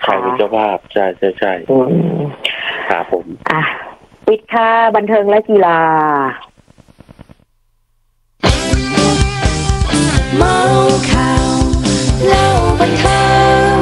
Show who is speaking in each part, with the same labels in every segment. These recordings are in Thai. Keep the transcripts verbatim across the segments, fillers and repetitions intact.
Speaker 1: ใครเป็นเจ้าภาพใช่ใช่ใช่ครับผม
Speaker 2: อ่ะปิดค่ะบันเทิงและกีฬาเมาข่าวเล่าบันเทิง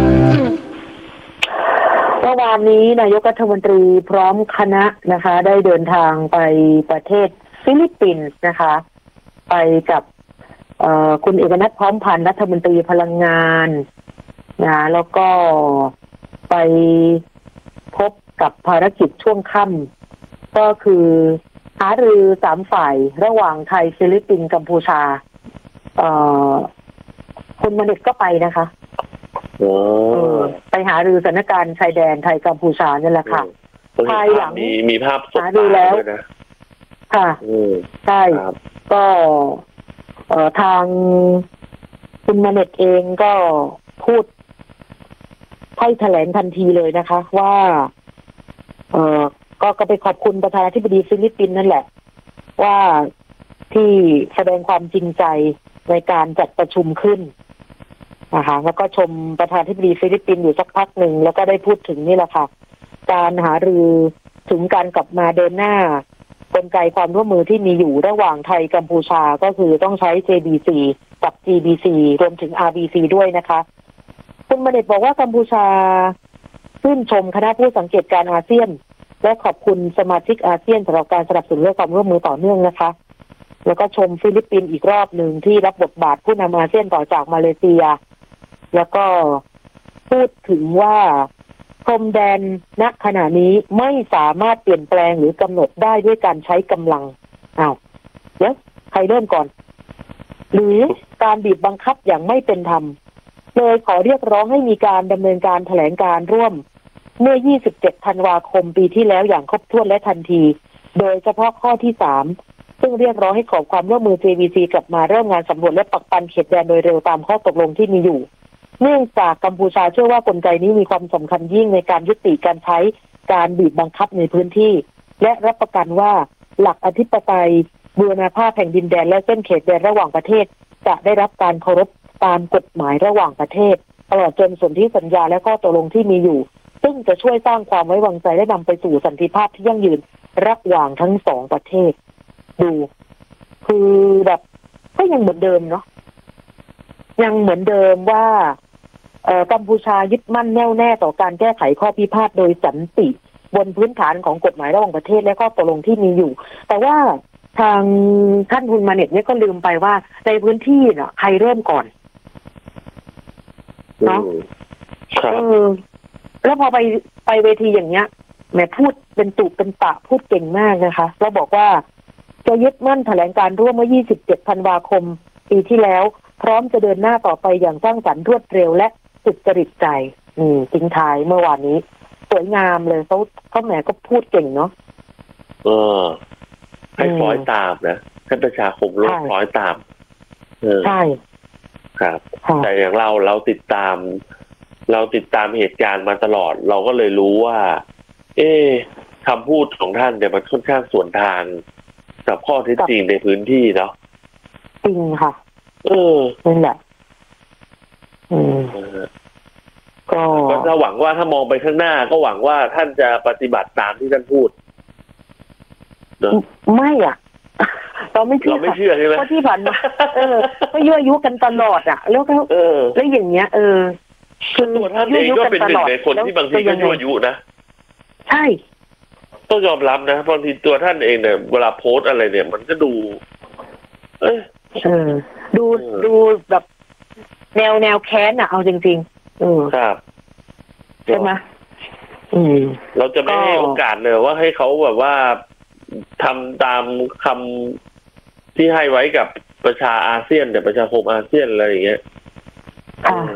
Speaker 2: เมื่อวานนี้นายกรัฐมนตรีพร้อมคณะนะคะได้เดินทางไปประเทศฟิลิปปินส์นะคะไปกับคุณเอกนัทพร้อมพันธ์รัฐมนตรีพลังงานนะแล้วก็ไปพบกับภารกิจช่วงค่ำก็คือหารือสามฝ่ายระหว่างไทยฟิลิปปินส์กัมพูชาเอ่อคุณมณิษฐ์ก็ไปนะคะเออไปหารือสถานการณ์ชายแดนไทยกัมพูชานี่แหละค่ะภายหลัง
Speaker 1: มีมีภาพสด
Speaker 2: หารือแล้วค่ะใช่ก็เอ่อทางคุณมณิษฐ์เองก็พูดให้แถลงทันทีเลยนะคะว่าเอ่อก็ก็ไปขอบคุณประธานาธิบดีฟิลิปปินส์นั่นแหละว่าที่แสดงความจริงใจในการจัดประชุมขึ้นนะคะแล้วก็ชมประธานาธิบดีฟิลิปปินส์อยู่สักพักหนึ่งแล้วก็ได้พูดถึงนี่แหละค่ะการหารือถึงการกลับมาเดินหน้ากลไกความร่วมมือที่มีอยู่ระหว่างไทยกัมพูชาก็คือต้องใช้ เจ บี ซี กับ จี บี ซี รวมถึง อาร์ บี ซี ด้วยนะคะคุณมณิษฐ์บอกว่ากัมพูชาชื่นชมคณะผู้สังเกตการอาเซียนและขอบคุณสมาชิกอาเซียนสำหรับการสนับสนุนและความร่วมมือต่อเนื่องนะคะแล้วก็ชมฟิลิปปินส์อีกรอบหนึ่งที่รับบทบาทผู้นำอาเซียนต่อจากมาเลเซียแล้วก็พูดถึงว่าพรมแดนณขณะนี้ไม่สามารถเปลี่ยนแปลงหรือกำหนดได้ด้วยการใช้กำลังอ้าวเดี๋ยวใครเริ่มก่อนหรือการบีบบังคับอย่างไม่เป็นธรรมเลยขอเรียกร้องให้มีการดำเนินการแถลงการร่วมเมื่อยี่สิบเจ็ดธันวาคมปีที่แล้วอย่างครบถ้วนและทันทีโดยเฉพาะข้อที่สามซึ่งเรียกร้องให้ขอความร่วมมือ เจ บี ซี กลับมาเริ่มงานสำรวจและปักปันเขตแดนโดยเร็วตามข้อตกลงที่มีอยู่เนื่องจากกัมพูชาเชื่อว่ากลไกนี้มีความสำคัญยิ่งในการยุติการใช้การบีบบังคับในพื้นที่และรับประกันว่าหลักอธิปไตยบูรณาภาพแห่งดินแดนและเส้นเขตแดนระหว่างประเทศจะได้รับการเคารพตามกฎหมายระหว่างประเทศตลอดจนสนธิสัญญาและข้อตกลงที่มีอยู่ซึ่งจะช่วยสร้างความไว้วางใจและนำไปสู่สันติภาพที่ยั่งยืนระหว่างทั้งสองประเทศดูคือแบบก็ยังเหมือนเดิมเนาะยังเหมือนเดิมว่าเอ่อกัมพูชายึดมั่นแน่วแน่ต่อการแก้ไขข้อพิพาทโดยสันติบนพื้นฐานของกฎหมายระหว่างประเทศและข้อตกลงที่มีอยู่แต่ว่าทางท่านคุณมาเน็ตเนี่ยก็ลืมไปว่าในพื้นที่น่ะใครเริ่มก่อนเนาะเออแล้วพอไปไปเวทีอย่างเงี้ยแม่พูดเป็นตุเป็นตะพูดเก่งมากนะคะแล้วบอกว่าจะยึดมั่นแถลงการร่วมเมื่อยี่สิบเจ็ดธันวาคมปีที่แล้วพร้อมจะเดินหน้าต่อไปอย่างสร้างสรรค์รวดเร็วและสุจริตใจอืมทิ้งท้ายเมื่อวานนี้สวยงามเลยเขาเขาแหมก็พูดเก่งเนาะ
Speaker 1: เออให้คล้อยตามนะให้ประชาคมโลกคล้อยตามเออใช่ครับแต่อย่างเราเราติดตามเราติดตามเหตุการณ์มาตลอดเราก็เลยรู้ว่าเอ๊ะคำพูดของท่านเนี่ยมันค่อนข้างสวนทางกับข้อเท็จจริงในพื้นที่เนาะ
Speaker 2: จริงค่ะ
Speaker 1: เออ
Speaker 2: นั่นแหละอืมก็
Speaker 1: ก็ถ้าหวังว่าถ้ามองไปข้างหน้าก็หวังว่าท่านจะปฏิบัติตามที่ท่านพูด
Speaker 2: ไม่อ่ะเราไม่เชื่อ
Speaker 1: เราไม่เชื่อใช่ไหม
Speaker 2: เพราะที่ผ่านมาเออก็ยั่วยุกันตลอดอ่ะแล้วก็
Speaker 1: เออ
Speaker 2: แล้วอย่างเงี้ยเออ
Speaker 1: คือตัวท่านเองก็เป็นหนึ่งในคนที่บางทีก็ยั่วยุนะ
Speaker 2: ใช่
Speaker 1: ต้องยอมรับนะบางทีตัวท่านเองเนี่ยเวลาโพสอะไรเนี่ยมันก็ดูเออ
Speaker 2: เออดูดูแบบแนวแนวแค้นอ่ะเอาจริงๆเออ
Speaker 1: ครับ
Speaker 2: ใช่ไหมอืม
Speaker 1: เราจะไม่ให้โอกาสเลยว่าให้เขาแบบว่าทำตามคำที่ให้ไว้กับประชาอาเซียนแต่ประชาคมอาเซียนอะไรอย่างเงี้ย
Speaker 2: อ่า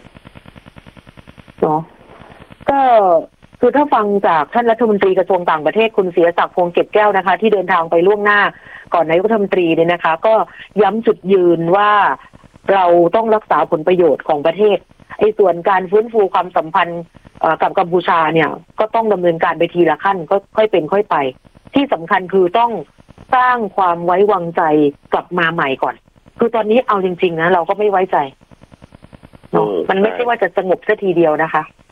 Speaker 2: เนาะก็คือถ้าฟังจากท่านรัฐมนตรีกระทรวงต่างประเทศคุณเสียศักดิ์พงษ์เก็บแก้วนะคะที่เดินทางไปล่วงหน้าก่อนนายกรัฐมนตรีเนี่ยนะคะก็ย้ำจุดยืนว่าเราต้องรักษาผลประโยชน์ของประเทศไอ้ส่วนการฟื้นฟูความสัมพันธ์กับกัมพูชาเนี่ยก็ต้องดำเนินการไปทีละขั้นก็ค่อยเป็นค่อยไปที่สำคัญคือต้องสร้างความไว้วางใจกลับมาใหม่ก่อนคือตอนนี้เอาจริงๆนะเราก็ไม่ไว้ใจเนาะมันไม่ใช่ว่าจะสงบซะทีเดียวนะคะ